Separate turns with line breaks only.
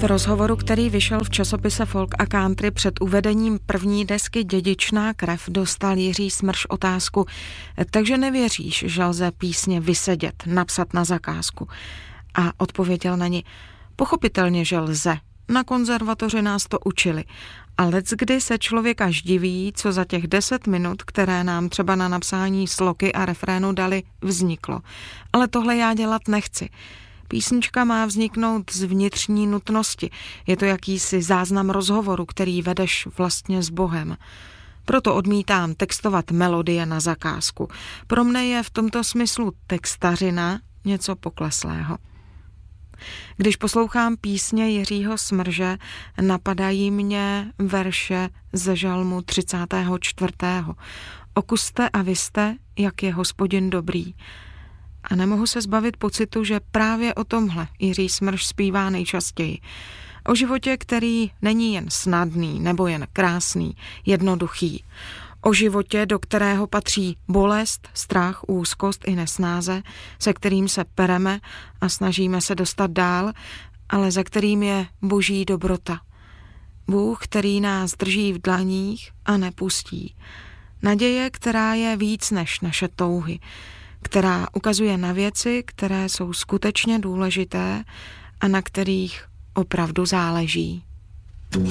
V rozhovoru, který vyšel v časopise Folk a Country před uvedením první desky Dědičná krev, dostal Jiří Smrš otázku: takže nevěříš, že lze písně vysedět, napsat na zakázku? A odpověděl na ní: pochopitelně, že lze. Na konzervatoři nás to učili. A leckdy se člověk až diví, co za těch 10 minut, které nám třeba na napsání sloky a refrénu dali, vzniklo. Ale tohle já dělat nechci. Písnička má vzniknout z vnitřní nutnosti. Je to jakýsi záznam rozhovoru, který vedeš vlastně s Bohem. Proto odmítám textovat melodie na zakázku. Pro mne je v tomto smyslu textařina něco pokleslého. Když poslouchám písně Jiřího Smrže, napadají mě verše ze žalmu 34. Okuste a vyste, jak je Hospodin dobrý. A nemohu se zbavit pocitu, že právě o tomhle Jiří Smrž zpívá nejčastěji. O životě, který není jen snadný nebo jen krásný, jednoduchý. O životě, do kterého patří bolest, strach, úzkost i nesnáze, se kterým se pereme a snažíme se dostat dál, ale za kterým je boží dobrota. Bůh, který nás drží v dlaních a nepustí. Naděje, která je víc než naše touhy, která ukazuje na věci, které jsou skutečně důležité a na kterých opravdu záleží.